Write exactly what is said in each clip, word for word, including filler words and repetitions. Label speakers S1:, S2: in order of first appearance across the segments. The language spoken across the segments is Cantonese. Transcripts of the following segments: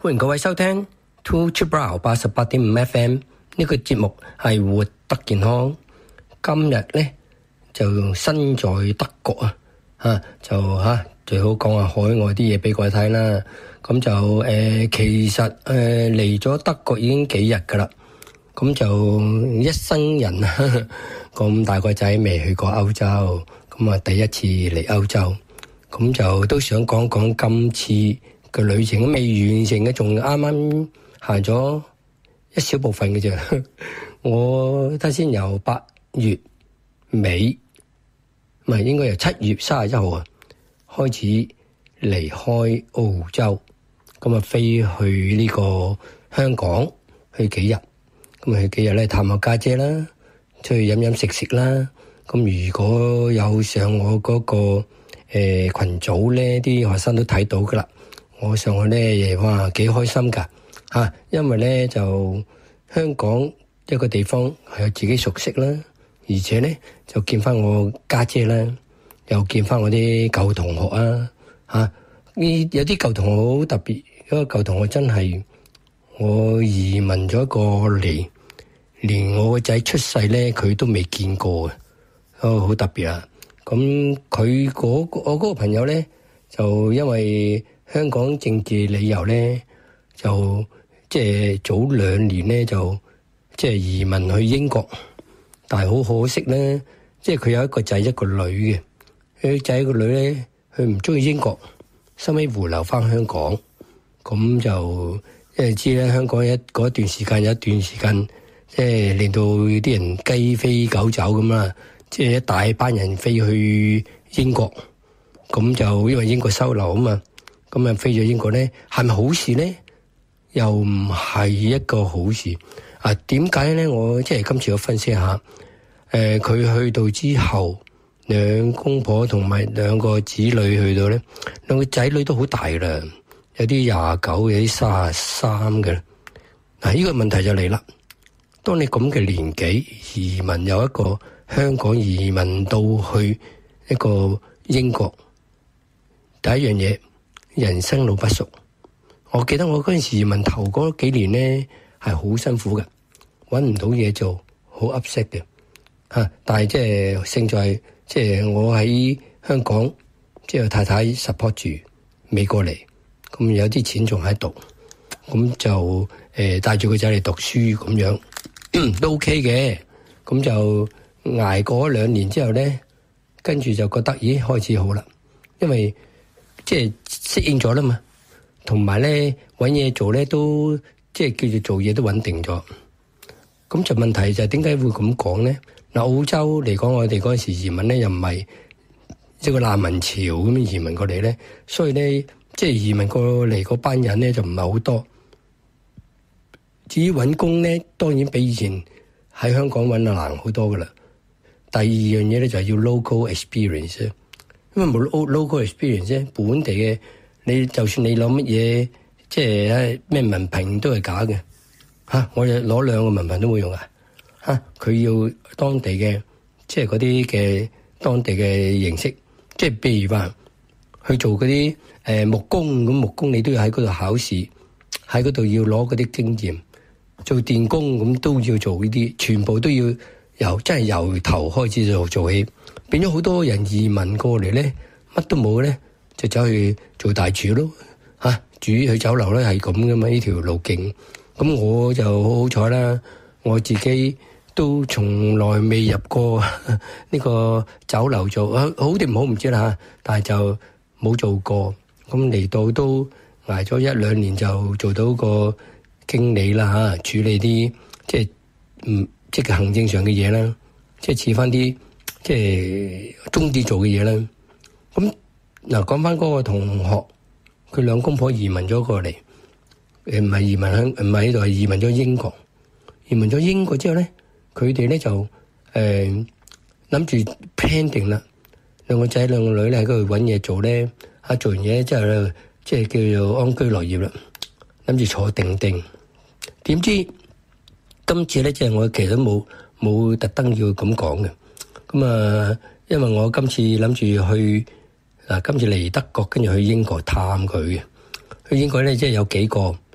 S1: 歡迎各位收聽 Two Chibrow 八十八點五 F M 呢個節目係活得健康。今日咧就身在德國啊，吓就吓最好講下海外啲嘢俾各位睇啦。咁就誒、呃，其實誒嚟咗德國已經幾日噶啦，咁就一生人啊咁大個仔未去過歐洲，咁啊第一次嚟歐洲，咁就都想講講今次個旅程未完成嘅，仲啱啱行咗一小部分嘅啫。我睇先由八月尾，唔係應該由七月三十一號啊開始離開澳洲，咁啊飛去呢個香港去幾日，咁啊去幾日咧探下家姐啦，出去飲飲食食啦。咁如果有上我嗰、那個誒、呃、群組咧，啲學生都睇到噶啦。我上去咧，哇，幾開心噶吓，因為咧就香港一個地方係有自己熟悉啦，而且咧就見翻我家姐啦，又見翻我啲舊同學啊吓，呢有啲舊同學好特別，嗰個舊同學真係我移民咗過嚟，連我個仔出世咧佢都未見過嘅，哦好特別啊！咁佢嗰個我嗰個朋友咧就因為香港政治理由咧，就即係早兩年咧就即係移民去英國，但係好可惜咧，即係佢有一個仔一個女嘅，佢仔個女咧佢唔中意英國，收尾回流翻香港，咁就因為知咧香港一嗰一段時間有一段時間，即係令到啲人雞飛狗走咁啦，即係一大班人飛去英國，咁就因為英國收留啊嘛。咁啊，飛咗英國咧，係咪好事咧？又唔係一個好事啊？點解咧？我即係今次我分析下，誒、呃，佢去到之後，兩公婆同埋兩個子女去到咧，兩個仔女都好大啦，有啲廿九，有啲三十三嘅。嗱，呢個問題就嚟啦。當你咁嘅年紀移民，有一個香港移民到去一個英國，第一樣嘢。人生路不熟，我記得我嗰陣時移民頭嗰幾年咧係好辛苦嘅，搵唔到嘢做，好 upset 嘅吓。但係即係勝在即係我喺香港，即係太太 support 住未過嚟，咁有啲錢仲喺度，咁就誒帶住個仔嚟讀書咁樣都 OK 嘅。咁就捱過咗兩年之後咧，跟住就覺得咦開始好啦，因為即係適應咗啦嘛，同埋咧搵嘢做咧都即係叫做做嘢都穩定咗。咁就問題就係點解會咁講咧？嗱，澳洲嚟講，我哋嗰陣時移民咧又唔係一個難民潮咁移民過嚟咧，所以咧即係移民過嚟嗰班人咧就唔係好多。至於搵工咧，當然比以前喺香港搵就難好多噶啦。第二樣嘢咧就係要 local experience。因為冇 local experience 啫，本地嘅你就算你攞乜嘢，即係咩文憑都係假嘅嚇。我哋攞兩個文憑都冇用啊嚇。佢要當地嘅，即係嗰啲嘅當地嘅形式，即係譬如話去做嗰啲誒木工咁，木工你都要喺嗰度考試，喺嗰度要攞嗰啲經驗。做電工咁都要做呢啲，全部都要由真係由頭開始做做起。變咗好多人移民過嚟咧，乜都冇咧，就走去做大廚咯嚇、啊，煮去酒樓咧係咁噶嘛，呢條路徑。咁我就好好彩啦，我自己都從來未入過呢個酒樓做，好定唔好唔知啦嚇，但係就冇做過。咁嚟到都捱咗一兩年就做到個經理啦嚇、啊，處理啲即係唔即係行政上嘅嘢啦，即係似翻啲。即係中啲做嘅嘢啦。咁嗱，講翻嗰個同學，佢兩公婆移民咗過嚟，誒唔係移民響，唔係喺度，係移民咗英國。移民咗英國之後咧，佢哋咧就誒諗住 plan 定啦，兩個仔兩個女咧喺嗰度搵嘢做咧，啊做完嘢之後咧，即係叫做安居樂業啦，諗住坐定定。點知今次咧，即係我其實都冇冇特登要咁講嘅。咁啊，因為我今次諗住去嗱，今次嚟德國，跟住去英國探佢嘅。去英國咧，即係有幾個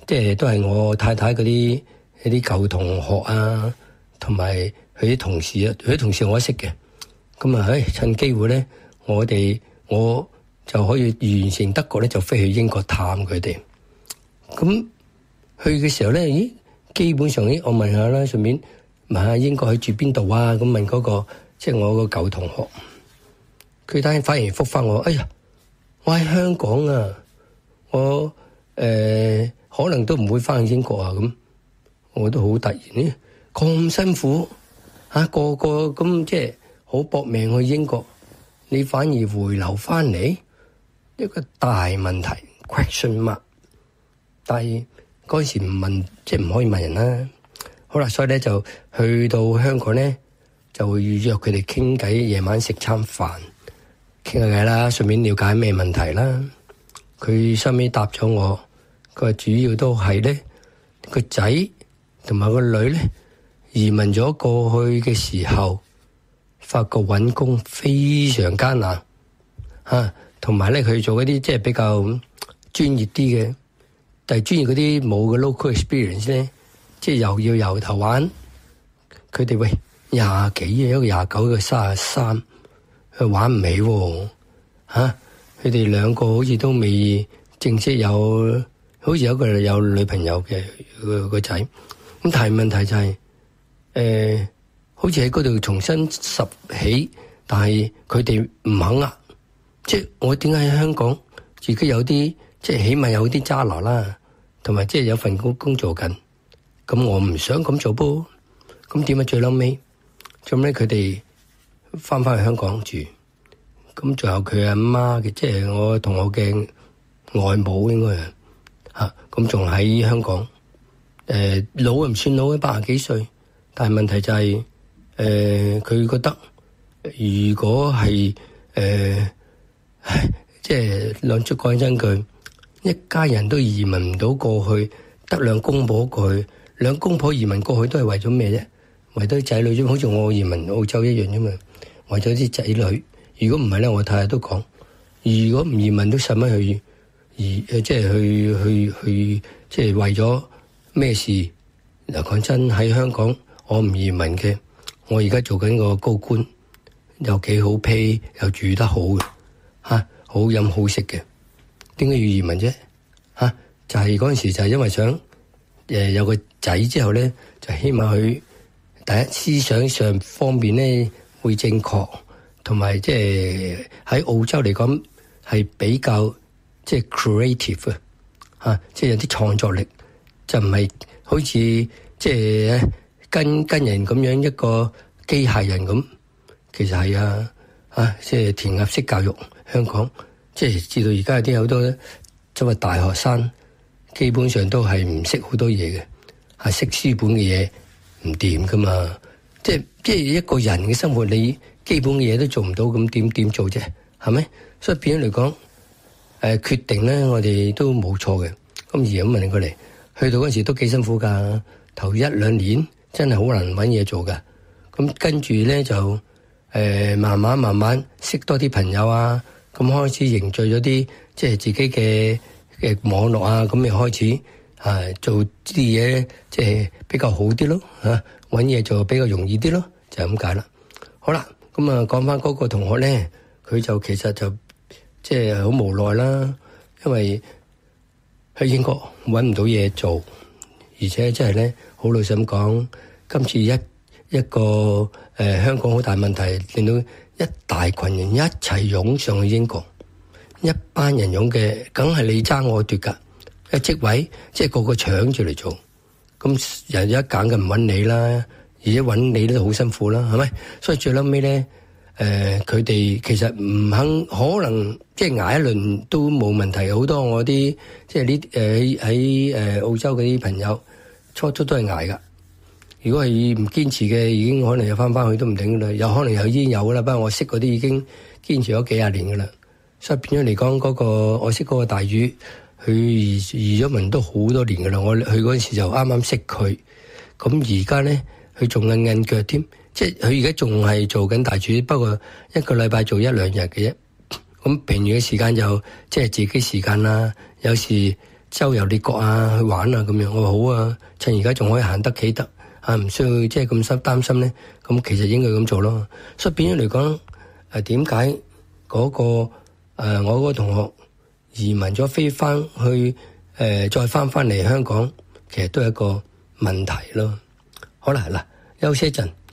S1: 即係都係我太太嗰啲一啲舊同學啊，同埋佢啲同事啊，佢啲同事我識嘅。咁啊，誒趁機會咧，我哋我就可以完成德國咧，就飛去英國探佢哋。咁去嘅時候咧，咦，基本上咦，我問下啦，順便問下英國去住邊度啊？咁問嗰個即係我個舊同學，佢單反而覆返我，哎呀，我喺香港啊，我誒可能都唔會返去英國啊。咁我都好突然咧，咁辛苦嚇，個個咁即係好搏命去英國，你反而回流返嚟，一個大問題 question mark。但係嗰陣時唔問，即係唔可以問人啦。好啦，所以咧就去到香港咧，就會預約佢哋傾偈，夜晚食餐飯，傾下偈啦，順便了解咩問題啦。佢收尾答咗我，佢話主要都係咧個仔同埋個女咧移民咗過去嘅時候，發覺揾工非常艱難嚇，同埋咧佢做嗰啲即係比較專業啲嘅。但係專業嗰啲冇嘅 local experience 咧，即係又要由頭玩。佢哋喂廿幾嘅，一個廿九，一個三十三，佢玩唔起喎嚇。佢哋兩個好似都未正式有，好似有一個有女朋友嘅個個仔。咁但係問題就係、是，誒、呃，好似喺嗰度重新拾起，但係佢哋唔肯啊。即係我點解喺香港自己有啲？即係起碼有啲揸拿啦，同埋即係有份工工做緊，咁我唔想咁做噃。咁點解最嬲尾，最尾佢哋翻返去香港住，咁仲有佢阿媽嘅，即係我同我嘅外母應該啊，咁仲喺香港。誒、呃、老又唔算老嘅，八十幾歲，但係問題就係誒佢覺得如果係誒即係兩足講真句。一家人都移民唔到過去，得兩公婆過去，兩公婆移民過去都係為咗咩啫？為咗仔女啫，好似我移民澳洲一樣啫嘛，為咗啲仔女。如果唔係咧，我太太都講，如果唔移民都使乜去移？誒，即係去去去，即係為咗咩事？嗱，講真喺香港，我唔移民嘅，我而家做緊個高官，又幾好 pay，又住得好嘅，嚇，好飲好食嘅。點解要移民啫？嚇、啊，就係嗰陣時就係因為想誒、呃、有個仔之後咧，就希望佢第一思想上方面咧會正確，同埋即係喺澳洲嚟講係比較即係 creative 啊，嚇，即係有啲創作力，就唔係好似即係跟跟人咁樣一個機械人咁。其實係啊，啊即係填鴨式教育香港。即係至到而家有啲好多咧，即係大學生基本上都係唔識好多嘢嘅，係識書本嘅嘢唔掂噶嘛。即係即係一個人嘅生活，你基本嘅嘢都做唔到，咁點點做啫？係咪？所以變咗嚟講，誒、呃、決定咧，我哋都冇錯嘅。咁而咁問你過嚟，去到嗰陣時都幾辛苦㗎。頭一兩年真係好難揾嘢做㗎。咁跟住咧就誒、呃、慢慢慢慢識多啲朋友啊。咁開始凝聚咗啲即係自己嘅嘅網絡啊，咁又開始啊做啲嘢，即係比較好啲咯嚇，揾嘢做比較容易啲咯，就係咁解啦。好啦，咁啊講翻嗰個同學咧，佢就其實就即係好無奈啦，因為喺英國揾唔到嘢做，而且即係咧好老實咁講，今次一一個誒、呃、香港好大問題，令到一大群人一齊湧上去英國，一班人湧嘅，梗係你爭我奪噶。一職位即係個個搶住嚟做，咁人一揀嘅唔揾你啦，而且揾你都好辛苦啦，係咪？所以最嬲尾咧，誒佢哋其實唔肯，可能即係捱一輪都冇問題。好多我啲即係呢誒喺誒澳洲嗰啲朋友，初初都係捱噶。如果係唔堅持嘅，已經可能又翻翻去都唔定噶啦，有可能又已經有噶啦。不過我識嗰啲已經堅持咗幾廿年噶啦，所以變咗嚟講，嗰個我識嗰個大魚，佢移移咗民都好多年噶啦。我去嗰陣時就啱啱識佢，咁而家咧佢仲韌韌腳添，即係佢而家仲係做緊大廚，不過一個禮拜做一兩日嘅啫。咁平餘嘅時間就即係自己時間啦，有時周遊列國啊，去玩啊咁樣。我話好啊，趁而家仲可以行得企得啊，唔需要即係咁心擔心咧。咁其實應該咁做咯。所以變咗嚟講，誒點解嗰個誒、呃、我嗰個同學移民咗飛翻去誒、呃、再翻翻嚟香港，其實都係一個問題咯。好啦，嗱，休息一陣。